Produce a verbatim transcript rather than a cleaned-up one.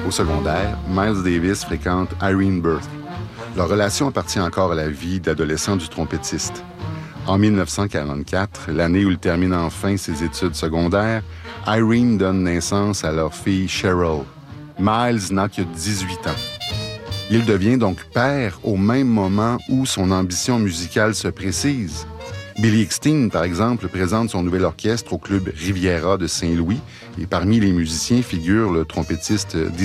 Au secondaire, Miles Davis fréquente Irene Burke. Leur relation appartient encore à la vie d'adolescent du trompettiste. En dix-neuf cent quarante-quatre, l'année où il termine enfin ses études secondaires, Irene donne naissance à leur fille Cheryl. Miles n'a que dix-huit ans. Il devient donc père au même moment où son ambition musicale se précise. Billy Eckstine, par exemple, présente son nouvel orchestre au club Riviera de Saint-Louis et parmi les musiciens figure le trompettiste